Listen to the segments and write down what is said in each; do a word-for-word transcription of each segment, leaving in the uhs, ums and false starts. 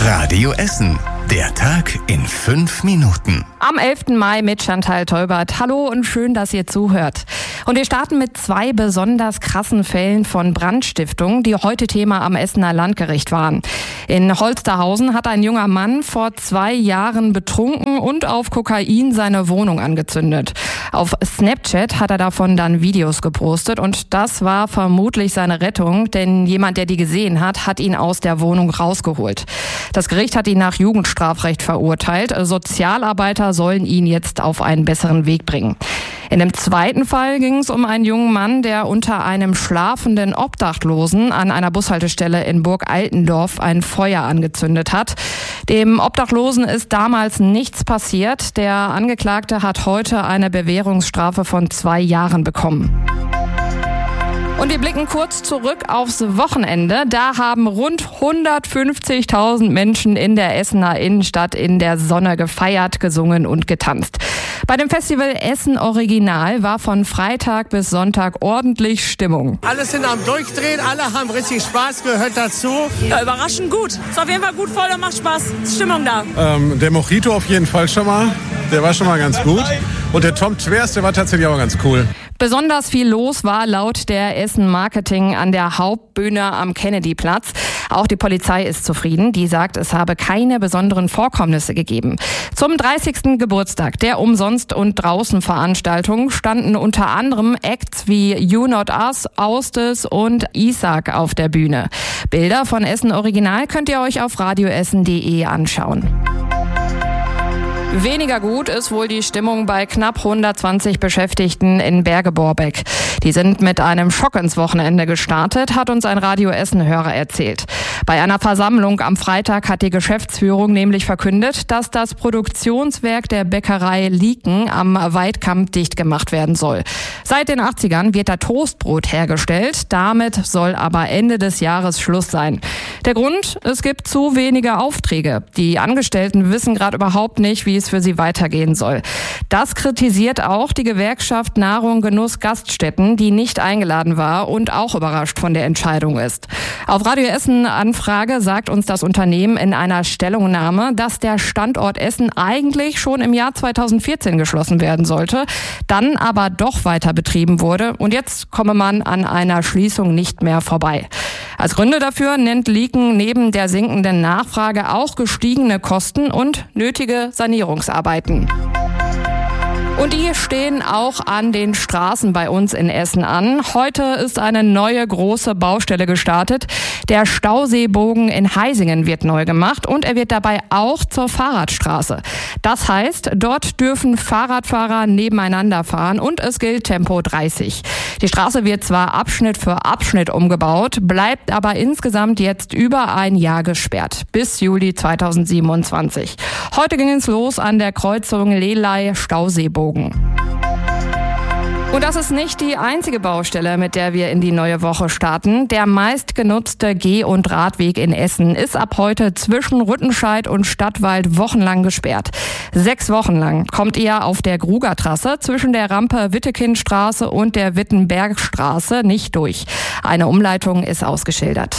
Radio Essen. Der Tag in fünf Minuten. Am elften Mai mit Chantal Teubert. Hallo und schön, dass ihr zuhört. Und wir starten mit zwei besonders krassen Fällen von Brandstiftung, die heute Thema am Essener Landgericht waren. In Holsterhausen hat ein junger Mann vor zwei Jahren betrunken und auf Kokain seine Wohnung angezündet. Auf Snapchat hat er davon dann Videos gepostet und das war vermutlich seine Rettung, denn jemand, der die gesehen hat, hat ihn aus der Wohnung rausgeholt. Das Gericht hat ihn nach Jugendstrafrecht verurteilt. Sozialarbeiter sollen ihn jetzt auf einen besseren Weg bringen. In dem zweiten Fall ging es um einen jungen Mann, der unter einem schlafenden Obdachlosen an einer Bushaltestelle in Burg-Altendorf ein Feuer angezündet hat. Dem Obdachlosen ist damals nichts passiert. Der Angeklagte hat heute eine Bewährungsstrafe von zwei Jahren bekommen. Und wir blicken kurz zurück aufs Wochenende. Da haben rund hundertfünfzigtausend Menschen in der Essener Innenstadt in der Sonne gefeiert, gesungen und getanzt. Bei dem Festival Essen Original war von Freitag bis Sonntag ordentlich Stimmung. Alle sind am Durchdrehen, alle haben richtig Spaß, gehört dazu. Ja, überraschend gut. Ist auf jeden Fall gut voll und macht Spaß. Ist Stimmung da. Ähm, der Mojito auf jeden Fall schon mal. Der war schon mal ganz gut. Und der Tom Twers, der war tatsächlich auch ganz cool. Besonders viel los war laut der Essen Marketing an der Hauptbühne am Kennedyplatz. Auch die Polizei ist zufrieden. Die sagt, es habe keine besonderen Vorkommnisse gegeben. Zum dreißigsten Geburtstag der Umsonst- und Draußenveranstaltung standen unter anderem Acts wie You Not Us, Austes und Isaac auf der Bühne. Bilder von Essen Original könnt ihr euch auf radioessen punkt de anschauen. Weniger gut ist wohl die Stimmung bei knapp hundertzwanzig Beschäftigten in Berge-Borbeck. Die sind mit einem Schock ins Wochenende gestartet, hat uns ein Radio Essen-Hörer erzählt. Bei einer Versammlung am Freitag hat die Geschäftsführung nämlich verkündet, dass das Produktionswerk der Bäckerei Lieken am Weidkamp dicht gemacht werden soll. Seit den achtzigern wird da Toastbrot hergestellt. Damit soll aber Ende des Jahres Schluss sein. Der Grund? Es gibt zu wenige Aufträge. Die Angestellten wissen gerade überhaupt nicht, wie es für sie weitergehen soll. Das kritisiert auch die Gewerkschaft Nahrung Genuss Gaststätten, die nicht eingeladen war und auch überrascht von der Entscheidung ist. Auf Radio Essen Anfrage sagt uns das Unternehmen in einer Stellungnahme, dass der Standort Essen eigentlich schon im Jahr zweitausendvierzehn geschlossen werden sollte, dann aber doch weiter betrieben wurde und jetzt komme man an einer Schließung nicht mehr vorbei. Als Gründe dafür nennt Lieken neben der sinkenden Nachfrage auch gestiegene Kosten und nötige Sanierungsarbeiten. Und die stehen auch an den Straßen bei uns in Essen an. Heute ist eine neue große Baustelle gestartet. Der Stauseebogen in Heisingen wird neu gemacht und er wird dabei auch zur Fahrradstraße. Das heißt, dort dürfen Fahrradfahrer nebeneinander fahren und es gilt Tempo dreißig. Die Straße wird zwar Abschnitt für Abschnitt umgebaut, bleibt aber insgesamt jetzt über ein Jahr gesperrt, bis Juli zweitausendsiebenundzwanzig. Heute ging es los an der Kreuzung Lelei-Stauseebogen. Und das ist nicht die einzige Baustelle, mit der wir in die neue Woche starten. Der meistgenutzte Geh- und Radweg in Essen ist ab heute zwischen Rüttenscheid und Stadtwald wochenlang gesperrt. Sechs Wochen lang kommt ihr auf der Grugertrasse zwischen der Rampe Wittekindstraße und der Wittenbergstraße nicht durch. Eine Umleitung ist ausgeschildert.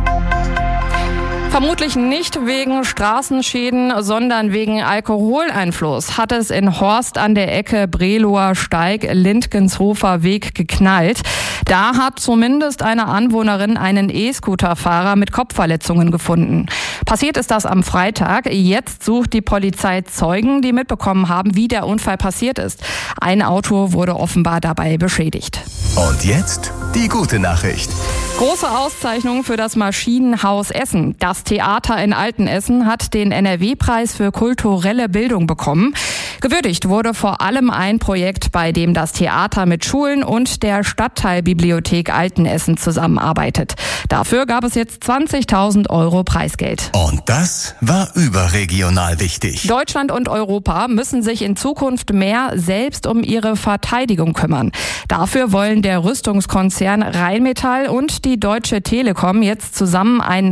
Vermutlich nicht wegen Straßenschäden, sondern wegen Alkoholeinfluss hat es in Horst an der Ecke Brelower Steig Lindgenshofer Weg geknallt. Da hat zumindest eine Anwohnerin einen E-Scooter-Fahrer mit Kopfverletzungen gefunden. Passiert ist das am Freitag. Jetzt sucht die Polizei Zeugen, die mitbekommen haben, wie der Unfall passiert ist. Ein Auto wurde offenbar dabei beschädigt. Und jetzt die gute Nachricht. Große Auszeichnung für das Maschinenhaus Essen. Das Theater in Altenessen hat den N R W-Preis für kulturelle Bildung bekommen. Gewürdigt wurde vor allem ein Projekt, bei dem das Theater mit Schulen und der Stadtteilbibliothek Altenessen zusammenarbeitet. Dafür gab es jetzt zwanzigtausend Euro Preisgeld. Und das war überregional wichtig. Deutschland und Europa müssen sich in Zukunft mehr selbst um ihre Verteidigung kümmern. Dafür wollen der Rüstungskonzern Rheinmetall und die Deutsche Telekom jetzt zusammen einen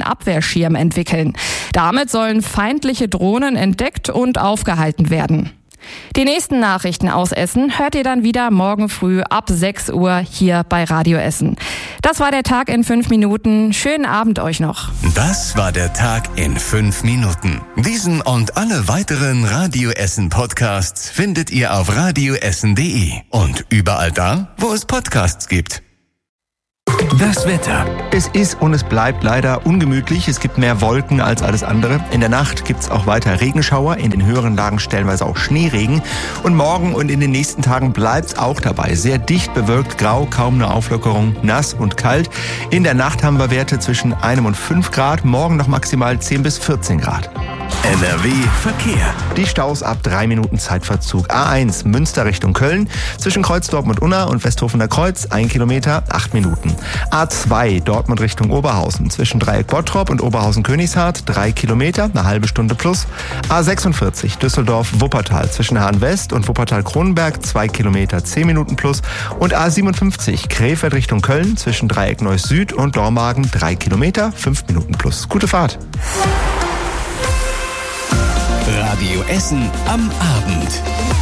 Anti-Drohnen-Abwehrschirm entwickeln. Damit sollen feindliche Drohnen entdeckt und aufgehalten werden. Die nächsten Nachrichten aus Essen hört ihr dann wieder morgen früh ab sechs Uhr hier bei Radio Essen. Das war der Tag in fünf Minuten. Schönen Abend euch noch. Das war der Tag in fünf Minuten. Diesen und alle weiteren Radio Essen Podcasts findet ihr auf radioessen punkt de und überall da, wo es Podcasts gibt. Das Wetter. Es ist und es bleibt leider ungemütlich. Es gibt mehr Wolken als alles andere. In der Nacht gibt es auch weiter Regenschauer, in den höheren Lagen stellenweise auch Schneeregen. Und morgen und in den nächsten Tagen bleibt es auch dabei. Sehr dicht bewölkt, grau, kaum eine Auflockerung, nass und kalt. In der Nacht haben wir Werte zwischen einem und fünf Grad, morgen noch maximal zehn bis vierzehn Grad. N R W Verkehr. Die Staus ab drei Minuten Zeitverzug. A eins Münster Richtung Köln, zwischen Kreuz Dortmund Unna und Westhofener Kreuz, ein Kilometer, acht Minuten. A zwei Dortmund Richtung Oberhausen, zwischen Dreieck Bottrop und Oberhausen Königshardt, drei Kilometer, eine halbe Stunde plus. A sechsundvierzig Düsseldorf Wuppertal, zwischen Hahn West und Wuppertal Kronenberg, zwei Kilometer, zehn Minuten plus. Und A siebenundfünfzig Krefeld Richtung Köln, zwischen Dreieck Neuss Süd und Dormagen, drei Kilometer, fünf Minuten plus. Gute Fahrt. Radio Essen am Abend.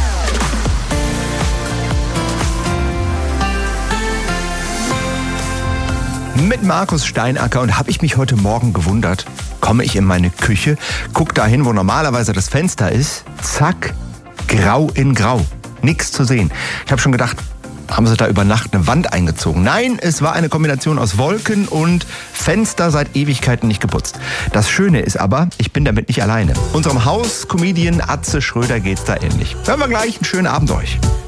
Mit Markus Steinacker, und habe ich mich heute Morgen gewundert, komme ich in meine Küche, guck dahin, wo normalerweise das Fenster ist, zack, grau in grau, nichts zu sehen. Ich habe schon gedacht, haben sie da über Nacht eine Wand eingezogen? Nein, es war eine Kombination aus Wolken und Fenster seit Ewigkeiten nicht geputzt. Das Schöne ist aber, ich bin damit nicht alleine. Unserem Haus-Comedian Atze Schröder geht's da ähnlich. Hören wir gleich, einen schönen Abend euch.